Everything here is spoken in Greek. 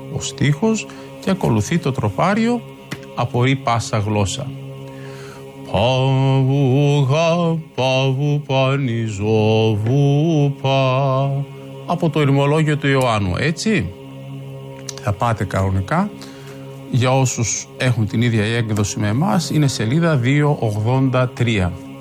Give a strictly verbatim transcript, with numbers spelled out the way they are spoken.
ο στίχος και ακολουθεί το τροπάριο απορεί πάσα γλώσσα. Παβουγα, παβου πανιζοβουπα, από το Ηρμολόγιο του Ιωάννου, έτσι. Θα πάτε κανονικά, για όσους έχουν την ίδια έκδοση με εμάς, είναι σελίδα διακόσια ογδόντα τρία.